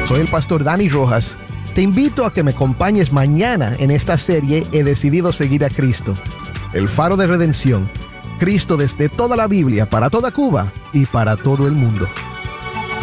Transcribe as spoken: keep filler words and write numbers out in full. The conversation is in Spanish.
Soy el pastor Dani Rojas. Te invito a que me acompañes mañana en esta serie He decidido seguir a Cristo. El faro de redención. Cristo desde toda la Biblia, para toda Cuba y para todo el mundo.